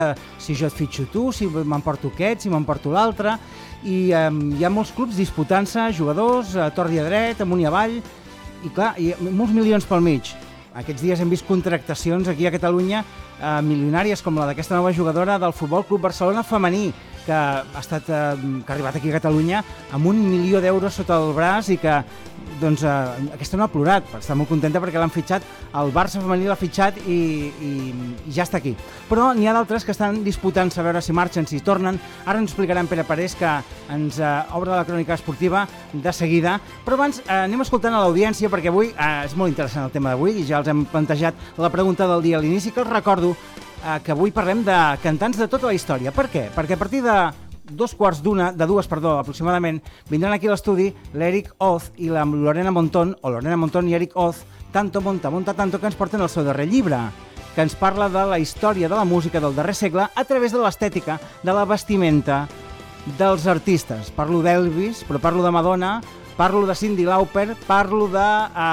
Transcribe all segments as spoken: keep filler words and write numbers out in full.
si jo et fitxo tu, si m'emporto aquest, si m'emporto l'altre, i eh, hi ha molts clubs disputant-se, jugadors, a tort i a dret, amunt i avall, i clar, hi ha molts milions pel mig. Aquests dies hem vist contractacions aquí a Catalunya eh, milionàries com la d'aquesta nova jugadora del Futbol Club Barcelona femení, que ha, estat, eh, que ha arribat aquí a Catalunya amb un milió d'euros sota el braç i que doncs, eh, aquesta no ha plorat, està molt contenta perquè l'han fitxat, el Barça femení l'ha fitxat i, i, i ja està aquí. Però n'hi ha d'altres que estan disputant-se a veure si marxen, si tornen. Ara ens explicarà en Pere Parés, que ens eh, obre la crònica esportiva de seguida. Però abans eh, anem escoltant a l'audiència, perquè avui eh, és molt interessant el tema d'avui i ja els hem plantejat la pregunta del dia a l'inici, que els recordo que avui parlem de cantants de tota la història. Per què? Perquè a partir de dos quarts d'una, de dues, perdó, aproximadament, vindran aquí a l'estudi l'Eric Oz i la Lorena Montón, o Lorena Montón i Eric Oz, Tanto Monta, Monta Tanto, que ens porten el seu darrer llibre, que ens parla de la història de la música del darrer segle a través de l'estètica, de la vestimenta dels artistes. Parlo d'Elvis, però parlo de Madonna, parlo de Cyndi Lauper, parlo de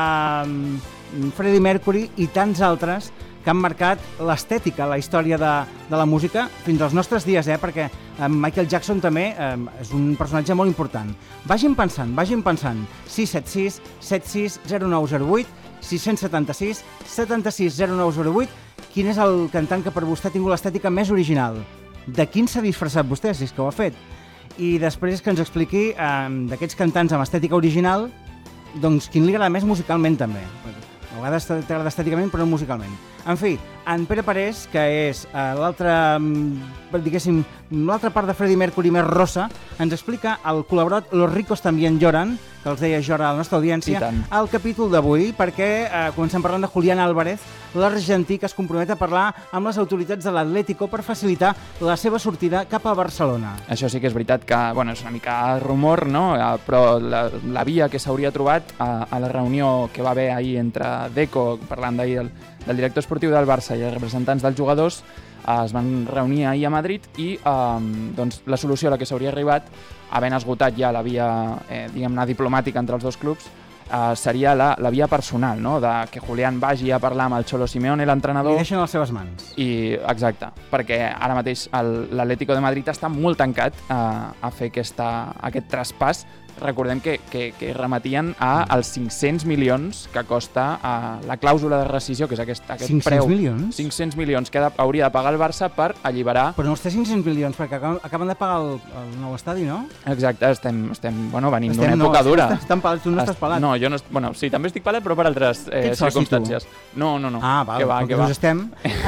uh, Freddie Mercury i tants altres que han marcat l'estètica, la història de, de la música fins als nostres dies, eh? Perquè eh, Michael Jackson també eh, és un personatge molt important. Vagin pensant, vagin pensant. sis set sis, set sis zero nou zero vuit, sis set sis, set sis zero nou zero vuit. Quin és el cantant que per vostè ha tingut l'estètica més original? De quin s'ha disfressat vostè, si és que ho ha fet? I després que ens expliqui eh, d'aquests cantants amb estètica original, doncs quin li agrada més musicalment també. A vegades t'agrada estèticament, però no musicalment. En fi, en Pere Parés, que és uh, l'altra, diguéssim, l'altra part de Freddie Mercury més rossa, ens explica el col·laborat Los ricos también lloran, que els deia Jora a la nostra audiència, al capítol d'avui, perquè uh, comencem parlant de Julián Álvarez, l'argentí que es compromet a parlar amb les autoritats de l'Atlético per facilitar la seva sortida cap a Barcelona. Això sí que és veritat que, bueno, és una mica rumor, no? Però la, la via que s'hauria trobat a, a la reunió que va haver ahir entre Deco, parlant d'ahir del, del director esportiu del Barça i els representants dels jugadors, eh, es van reunir ahir a Madrid i eh, doncs, la solució a la que s'hauria arribat, havent esgotat ja la via eh, diguem-ne diplomàtica entre els dos clubs, Uh, seria la, la via personal, no? De que Julián vagi a parlar amb el Cholo Simeone, l'entrenador. I deixen les seves mans. I, exacte, perquè ara mateix l'Atlético de Madrid està molt tancat uh, a fer aquesta, aquest traspàs. Recordem que, que, que remetien a als cinc-cents milions que costa uh, la clàusula de rescisió, que és aquest, aquest cinc-cents preu. milions? cinc-cents milions que de, hauria de pagar el Barça per alliberar... Però no els té cinc-cents milions, perquè acaben, acaben de pagar el, el nou estadi, no? Exacte, estem, estem bueno, venim d'una època no, dura. Estan pelats, tu no estàs pelat. No, jo no... Bueno, sí, també estic pelat, però per altres eh, circumstàncies. No, no, no. Ah, val, que va, que va. estem.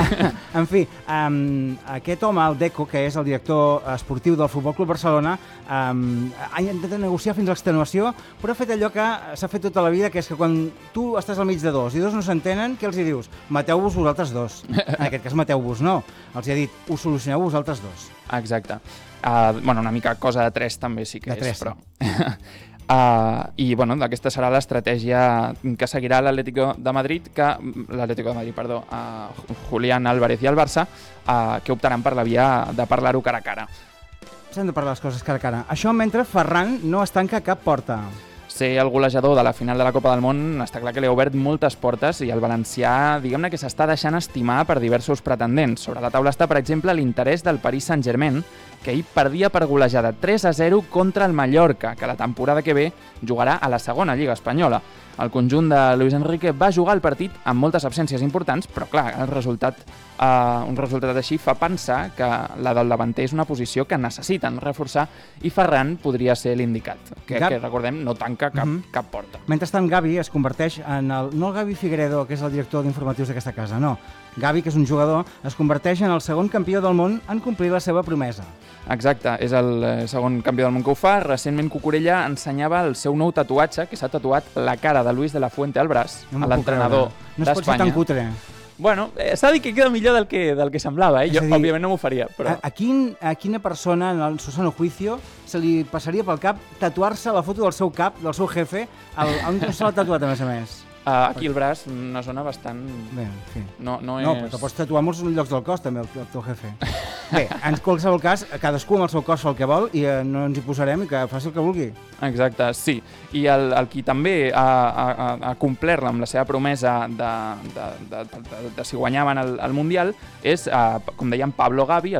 En fi, um, aquest home, el Deco, que és el director esportiu del Futbol Club Barcelona, um, ha intentat negociar fins a l'extenuació, però ha fet allò que s'ha fet tota la vida, que és que quan tu estàs al mig de dos i dos no s'entenen, què els hi dius? Mateu-vos vosaltres dos. En aquest cas, mateu-vos no. Els hi ha dit, ho solucioneu vosaltres dos. Exacte. Uh, bueno, una mica cosa de tres també sí que de és, tres. però... Uh, I bueno, aquesta serà l'estratègia que seguirà l'Atlético de Madrid, que l'Atlético de Madrid, perdó, uh, Julián Álvarez i el Barça, uh, que optaran per la via de parlar-ho cara a cara. S'han de parlar les coses cara a cara. Això mentre Ferran no es tanca cap porta. Ser el golejador de la final de la Copa del Món està clar que li ha obert moltes portes i el valencià, diguem-ne que s'està deixant estimar per diversos pretendents. Sobre la taula està, per exemple, l'interès del Paris Saint-Germain, que ahir perdia per golejada tres a zero contra el Mallorca, que la temporada que ve jugarà a la segona Lliga Espanyola. El conjunt de Luis Enrique va jugar el partit amb moltes absències importants, però clar, el resultat, eh, un resultat així fa pensar que la del davanter és una posició que necessiten reforçar i Ferran podria ser l'indicat, que, que recordem no tanca cap, uh-huh. cap porta. Mentrestant, Gavi es converteix en el... No el Gavi Figueredo, que és el director d'informatius d'aquesta casa, no. Gavi, que és un jugador, es converteix en el segon campió del món en complir la seva promesa. Exacte, és el segon campió del món que ho fa. Recentment Cucurella ensenyava el seu nou tatuatge, que s'ha tatuat la cara de Luis de la Fuente al braç, no a l'entrenador no d'Espanya. No es pot ser tan cutre. Bueno, eh, s'ha dit que queda millor del que, del que semblava, eh? Jo, dir, òbviament, no m'ho faria, però... A, a, quin, a quina persona, en el seu sano juicio, se li passaria pel cap tatuar-se la foto del seu cap, del seu jefe, al, on se l'ha tatuat, a més a més? Uh, aquí el braç, una zona bastant... Bé, en fi. No, no, és... no però te pots tatuar molts llocs del cos, també, el, el teu jefe. Bé, en qualsevol cas, cadascú amb el seu cos fa el que vol i eh, no ens hi posarem i que faci el que vulgui. Exacte, sí. I el, el qui també ha, ha, ha complert amb la seva promesa de, de, de, de, de, de si guanyaven el, el Mundial és, eh, com dèiem, Pablo Gavi,